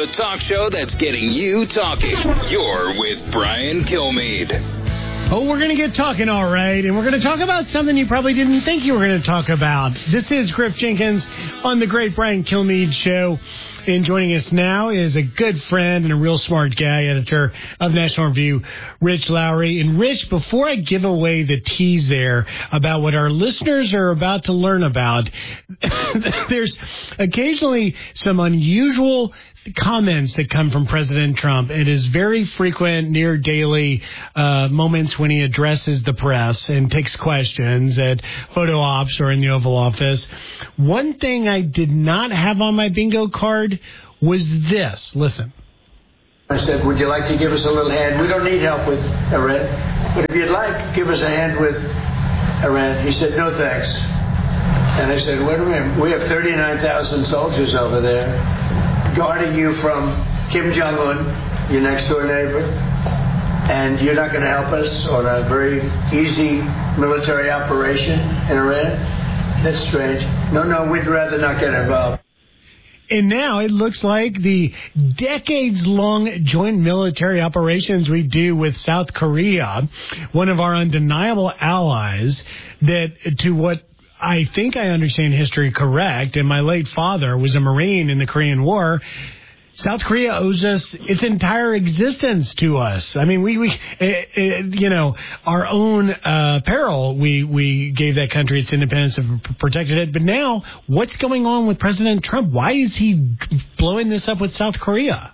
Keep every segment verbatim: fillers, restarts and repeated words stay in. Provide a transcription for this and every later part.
talk show that's getting you talking. You're with Brian Kilmeade. Oh, we're going to get talking, all right, and we're going to talk about something you probably didn't think you were going to talk about. This is Griff Jenkins on the Great Brian Kilmeade Show, and joining us now is a good friend and a real smart guy, editor of National Review, Rich Lowry. And Rich, before I give away the tease there about what our listeners are about to learn about, there's occasionally some unusual comments that come from President Trump. It is very frequent, near daily uh, moments when he addresses the press and takes questions at photo ops or in the Oval Office. One thing I did not have on my bingo card was this. Listen. I said, would you like to give us a little hand? We don't need help with Iran, but if you'd like, give us a hand with Iran. He said, no thanks. And I said, wait a minute, we have thirty-nine thousand soldiers over there guarding you from Kim Jong-un, your next-door neighbor, and you're not going to help us on a very easy military operation in Iran? That's strange. No, no, we'd rather not get involved. And now it looks like the decades-long joint military operations we do with South Korea, one of our undeniable allies, that to what I think I understand history correct, and my late father was a Marine in the Korean War, South Korea owes us its entire existence to us. I mean, we, we, uh, uh, you know, our own uh, peril, we, we gave that country its independence and protected it. But now, what's going on with President Trump? Why is he blowing this up with South Korea?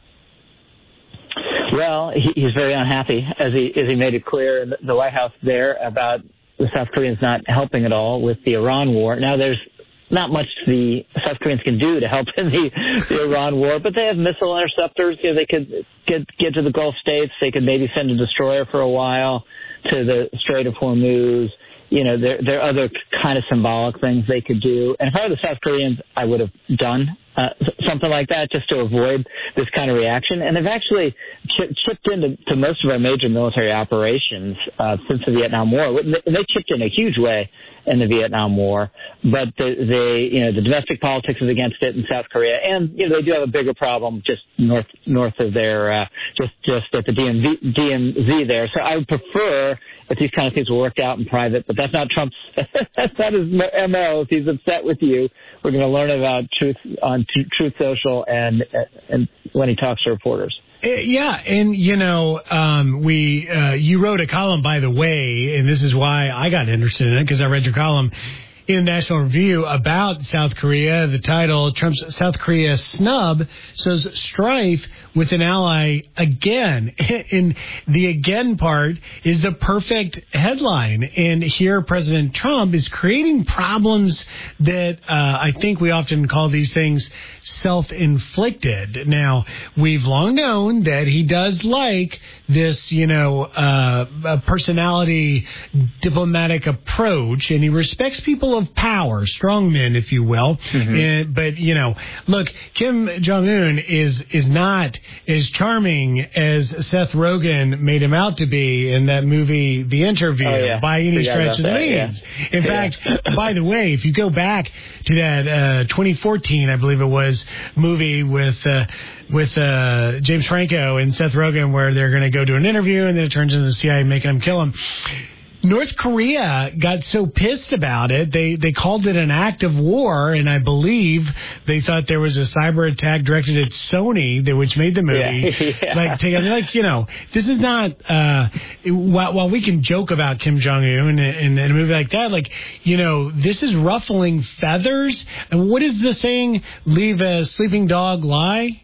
Well, he, he's very unhappy, as he as he made it clear in the White House there about the South Koreans not helping at all with the Iran war. Now, there's not much the South Koreans can do to help in the, the Iran war, but they have missile interceptors. You know, they could get get to the Gulf states. They could maybe send a destroyer for a while to the Strait of Hormuz. You know, there, there are other kind of symbolic things they could do. And if I were the South Koreans, I would have done uh, something like that just to avoid this kind of reaction. And they've actually ch- chipped into to most of our major military operations uh, since the Vietnam War. And they chipped in a huge way in the Vietnam War, but the, they, you know, the domestic politics is against it in South Korea, and you know they do have a bigger problem just north north of their uh, just just at the D M V, D M Z there. So I would prefer if these kind of things were worked out in private, but that's not Trump's. That's not his M O. If he's upset with you, we're going to learn about Truth on t- Truth Social and and when he talks to reporters. Yeah, and, you know, um, we uh, you wrote a column, by the way, and this is why I got interested in it, because I read your column in National Review about South Korea. The title, Trump's South Korea snub, says strife with an ally again. And the again part is the perfect headline. And here President Trump is creating problems that uh, I think we often call these things self-inflicted. Now, we've long known that he does like this, you know, uh, personality diplomatic approach, and he respects people of power, strong men, if you will. Mm-hmm. And, but, you know, look, Kim Jong-un is, is not as charming as Seth Rogen made him out to be in that movie, The Interview, oh, yeah. by any Forgot stretch of the that, means. Yeah. In yeah. fact, by the way, if you go back to that uh, twenty fourteen, I believe it was, movie with uh, with uh, James Franco and Seth Rogen, where they're going to go do an interview, and then it turns into the C I A making them kill him. North Korea got so pissed about it, they, they called it an act of war, and I believe they thought there was a cyber attack directed at Sony, that which made the movie. Yeah, yeah. Like, take, like, you know, this is not, uh, while, while we can joke about Kim Jong-un in, in, in a movie like that, like, you know, this is ruffling feathers. And what is the saying? Leave a sleeping dog lie?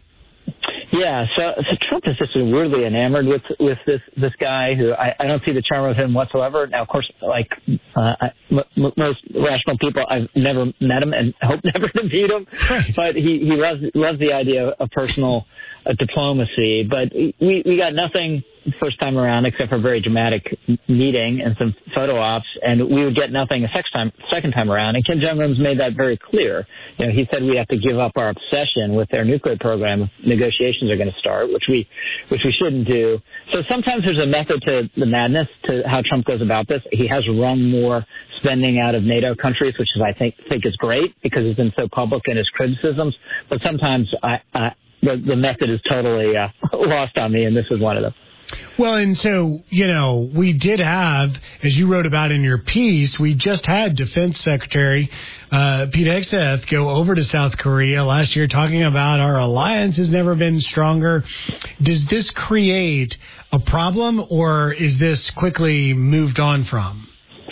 Yeah, so, so Trump is just weirdly enamored with with this this guy who I, I don't see the charm of him whatsoever. Now, of course, like uh, I, m- most rational people, I've never met him and hope never to meet him. Right. But he he loves loves the idea of personal uh, diplomacy. But we we got nothing first time around except for a very dramatic meeting and some photo ops, and we would get nothing a second time second time around. And Kim Jong-un's made that very clear. You know, he said we have to give up our obsession with their nuclear program if negotiations are going to start, which we which we shouldn't do. So sometimes there's a method to the madness to how Trump goes about this. He has wrung more spending out of NATO countries, which is I think think is great because he's been so public in his criticisms. But sometimes I. I the, the method is totally uh, lost on me, and this is one of them. Well, and so, you know, we did have, as you wrote about in your piece, we just had Defense Secretary uh, Pete Hegseth go over to South Korea last year talking about our alliance has never been stronger. Does this create a problem, or is this quickly moved on from?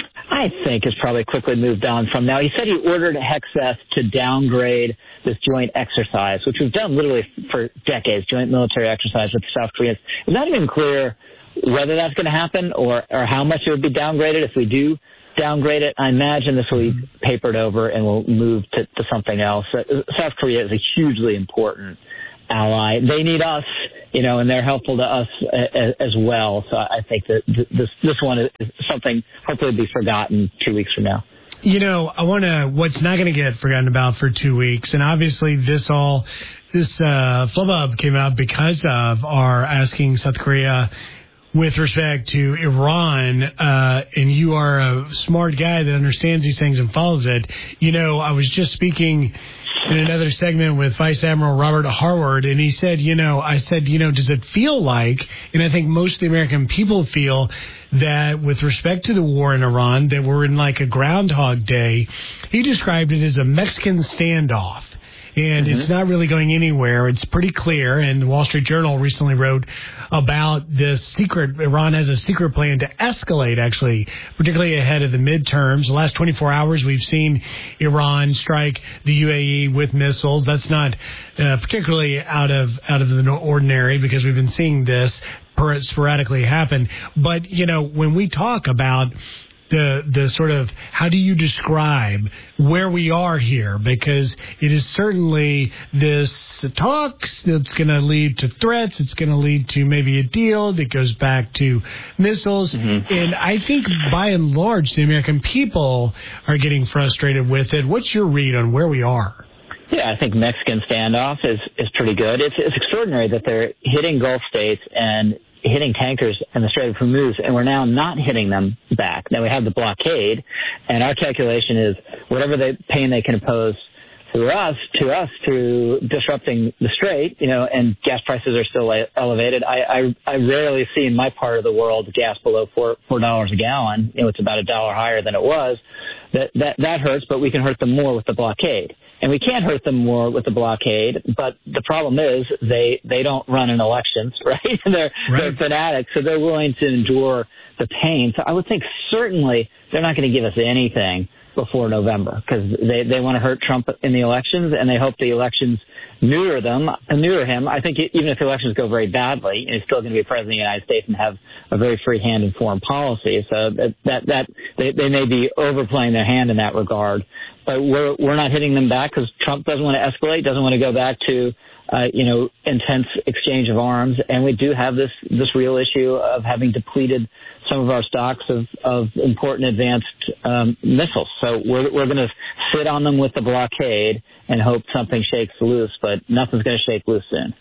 I think it's probably quickly moved on from. Now, he said he ordered Hegseth to downgrade this joint exercise, which we've done literally for decades, joint military exercise with the South Koreans. It's not even clear whether that's going to happen or, or how much it would be downgraded. If we do downgrade it, I imagine this will be papered over and will move to, to something else. South Korea is a hugely important ally. They need us, you know, and they're helpful to us as, as well. So I think that this this one is something hopefully will be forgotten two weeks from now. You know, I want to, what's not going to get forgotten about for two weeks, and obviously this all, this uh, flub came out because of our asking South Korea with respect to Iran, uh, and you are a smart guy that understands these things and follows it. You know, I was just speaking in another segment with Vice Admiral Robert Harward, and he said, you know, I said, you know, does it feel like, and I think most of the American people feel that with respect to the war in Iran, that we're in like a Groundhog Day. He described it as a Mexican standoff. And mm-hmm. it's not really going anywhere. It's pretty clear. And the Wall Street Journal recently wrote about this secret. Iran has a secret plan to escalate, actually, particularly ahead of the midterms. The last twenty-four hours, we've seen Iran strike the U A E with missiles. That's not uh, particularly out of out of the ordinary because we've been seeing this sporadically happen. But, you know, when we talk about the the sort of how do you describe where we are here, because it is certainly this talks that's going to lead to threats, it's going to lead to maybe a deal that goes back to missiles, mm-hmm. and I think by and large the American people are getting frustrated with it. What's your read on where we are? Yeah, I think Mexican standoff is is pretty good. It's it's extraordinary that they're hitting Gulf states and hitting tankers in the Strait of Hormuz, and we're now not hitting them back. Now we have the blockade, and our calculation is whatever the pain they can impose through us, to us through disrupting the Strait, you know, and gas prices are still elevated. I, I, I rarely see in my part of the world gas below four, four dollars a gallon. You know, it's about a dollar higher than it was. That, that, that hurts, but we can hurt them more with the blockade. And we can't hurt them more with the blockade, but the problem is they, they don't run in elections, right? they're, right. they're fanatics, so they're willing to endure the pain. So I would think certainly they're not going to give us anything before November because they, they want to hurt Trump in the elections, and they hope the elections neuter them, neuter him. I think even if the elections go very badly, he's still going to be president of the United States and have a very free hand in foreign policy. So that that, that they, they may be overplaying their hand in that regard. But we're we're not hitting them back because Trump doesn't want to escalate, doesn't want to go back to uh, you know intense exchange of arms, and we do have this this real issue of having depleted some of our stocks of, of important advanced um, missiles. So we're we're going to sit on them with the blockade and hope something shakes loose, but nothing's going to shake loose soon.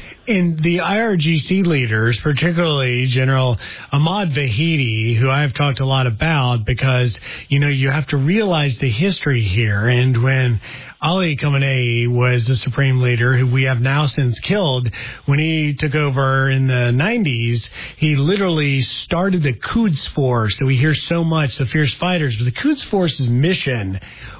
And the I R G C leaders, particularly General Ahmad Vahidi, who I've talked a lot about, because, you know, you have to realize the history here. And when Ali Khamenei was the supreme leader, who we have now since killed, when he took over in the nineties, he literally started the Quds Force that we hear so much, the fierce fighters. But the Quds Force's mission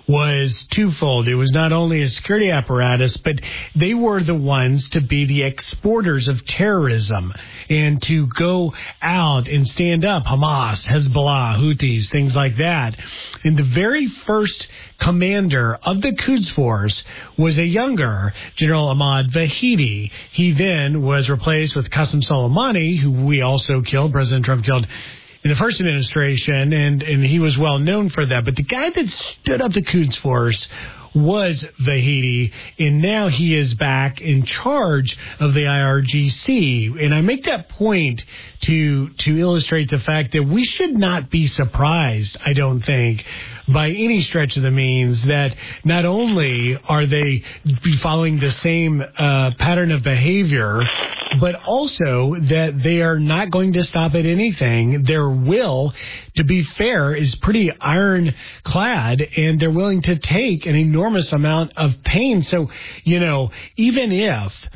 was twofold. It was not only a security apparatus, but they were the ones to be the exporters of terrorism and to go out and stand up Hamas, Hezbollah, Houthis, things like that. And the very first commander of the Quds Force was a younger General Ahmad Vahidi. He then was replaced with Qasem Soleimani, who we also killed, President Trump killed in the first administration, and, and he was well known for that. But the guy that stood up the Quds Force was Vahidi, and now he is back in charge of the I R G C. And I make that point to to illustrate the fact that we should not be surprised, I don't think, by any stretch of the means, that not only are they following the same uh, pattern of behavior, but also that they are not going to stop at anything. Their will, to be fair, is pretty ironclad, and they're willing to take an enormous amount of pain. So, you know, even if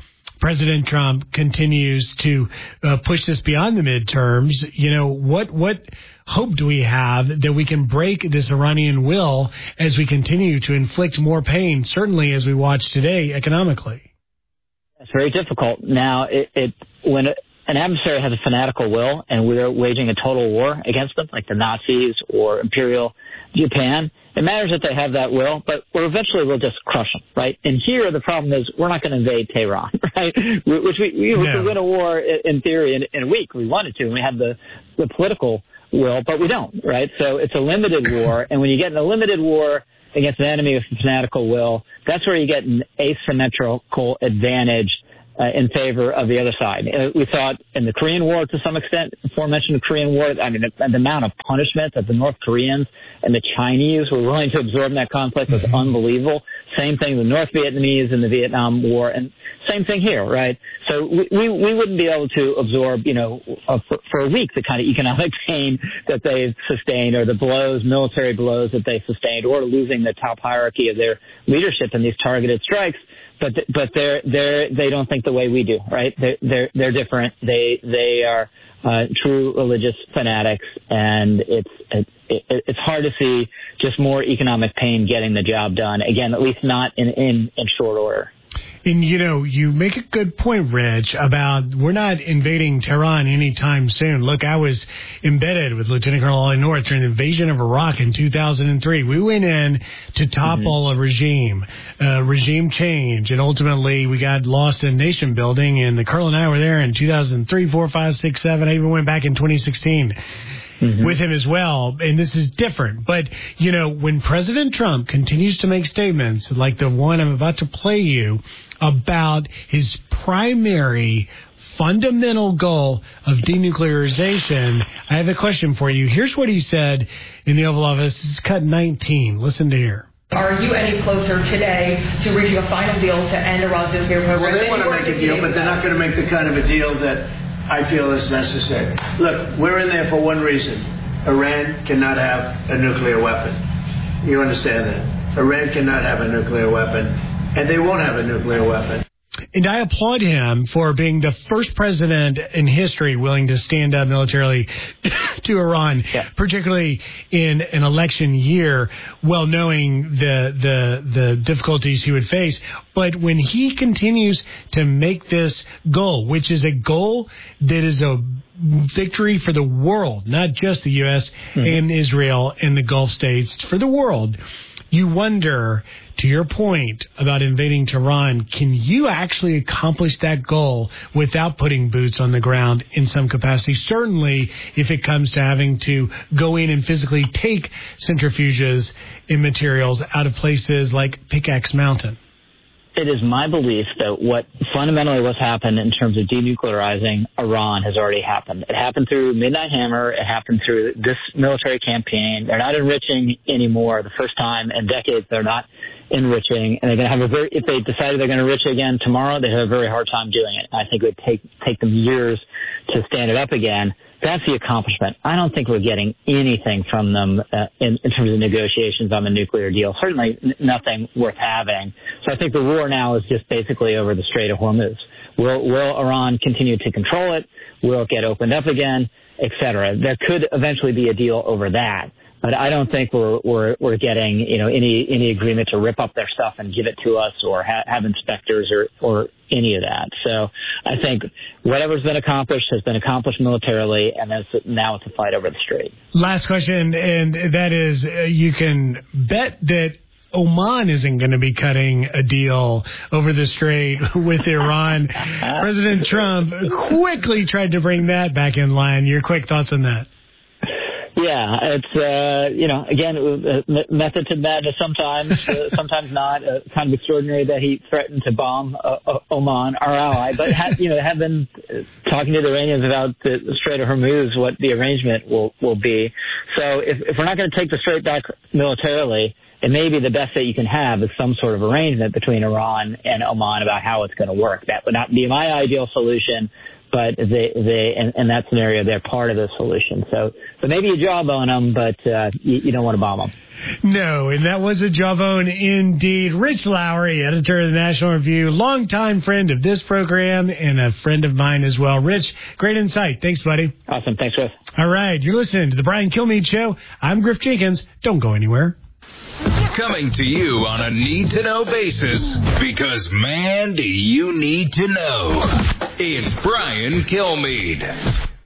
President Trump continues to uh, push this beyond the midterms, you know, what what hope do we have that we can break this Iranian will as we continue to inflict more pain, certainly as we watch today economically? It's very difficult. Now, it, it when it, an adversary has a fanatical will and we're waging a total war against them, like the Nazis or Imperial Japan, it matters that they have that will, but we're eventually we'll just crush them, right? And here the problem is we're not going to invade Tehran, right? Which we, we, we no. could win a war in theory in, in a week. We wanted to, and we have the, the political will, but we don't, right? So it's a limited war, and when you get in a limited war against an enemy with a fanatical will, that's where you get an asymmetrical advantage Uh, in favor of the other side. Uh, we saw it in the Korean War to some extent, aforementioned Korean War. I mean, the, the amount of punishment that the North Koreans and the Chinese were willing to absorb in that conflict was unbelievable. Same thing with the North Vietnamese in the Vietnam War, and same thing here, right? So we, we, we wouldn't be able to absorb, you know, uh, for, for a week the kind of economic pain that they've sustained, or the blows, military blows that they sustained, or losing the top hierarchy of their leadership in these targeted strikes. But but they're they're they don't think the way we do, right? They're they're, they're different. They they are uh, true religious fanatics, and it's it, it, it's hard to see just more economic pain getting the job done. Again, at least not in in, in short order. And, you know, you make a good point, Rich, about we're not invading Tehran anytime soon. Look, I was embedded with Lieutenant Colonel Ollie North during the invasion of Iraq in two thousand three. We went in to topple mm-hmm. a regime, uh, regime change, and ultimately we got lost in nation building, and the Colonel and I were there in two thousand three, four, five, six, seven. I even went back in twenty sixteen. Mm-hmm. with him as well, and this is different. But, you know, when President Trump continues to make statements like the one I'm about to play you about his primary fundamental goal of denuclearization, I have a question for you. Here's what he said in the Oval Office. This is cut nineteen. Listen to here. Are you any closer today to reaching a final deal to end Iran's nuclear program? Well, they want to make a deal, but they're not going to make the kind of a deal that I feel is necessary. Look, we're in there for one reason. Iran cannot have a nuclear weapon. You understand that? Iran cannot have a nuclear weapon, and they won't have a nuclear weapon. And I applaud him for being the first president in history willing to stand up militarily to Iran, yeah. particularly in an election year, well knowing the, the the difficulties he would face. But when he continues to make this goal, which is a goal that is a victory for the world, not just the U S mm-hmm. and Israel and the Gulf states, for the world, you wonder, to your point about invading Tehran, can you actually accomplish that goal without putting boots on the ground in some capacity? Certainly, if it comes to having to go in and physically take centrifuges and materials out of places like Pickaxe Mountain. It is my belief that what fundamentally what's happened in terms of denuclearizing Iran has already happened. It happened through Midnight Hammer. It happened through this military campaign. They're not enriching anymore. The first time in decades, they're not enriching. And they're going to have a very, if they decided they're going to enrich again tomorrow, they have a very hard time doing it. I think it would take, take them years to stand it up again. That's the accomplishment. I don't think we're getting anything from them uh, in, in terms of negotiations on the nuclear deal. Certainly n- nothing worth having. So I think the war now is just basically over the Strait of Hormuz. Will, will Iran continue to control it? Will it get opened up again, et cetera? There could eventually be a deal over that. But I don't think we're we're we're getting you know any any agreement to rip up their stuff and give it to us, or ha- have inspectors or or any of that. So I think whatever's been accomplished has been accomplished militarily, and that's, now it's a fight over the strait. Last question, and that is, uh, you can bet that Oman isn't going to be cutting a deal over the strait with Iran. President Trump quickly tried to bring that back in line. Your quick thoughts on that? Yeah, it's, uh, you know, again, uh, method to madness sometimes, uh, sometimes not. Uh, kind of extraordinary that he threatened to bomb uh, Oman, our ally, but, ha- you know, have been talking to the Iranians about the Strait of Hormuz, what the arrangement will, will be. So if, if we're not going to take the strait back militarily, it may be the best that you can have is some sort of arrangement between Iran and Oman about how it's going to work. That would not be my ideal solution, but they, they, in, in that scenario, they're part of the solution. So, so maybe you jawbone them, but uh, you, you don't want to bomb them. No, and that was a jawbone indeed. Rich Lowry, editor of the National Review, longtime friend of this program and a friend of mine as well. Rich, great insight. Thanks, buddy. Awesome. Thanks, Chris. All right. You're listening to the Brian Kilmeade Show. I'm Griff Jenkins. Don't go anywhere. Coming to you on a need-to-know basis, because, man, do you need to know. It's Brian Kilmeade.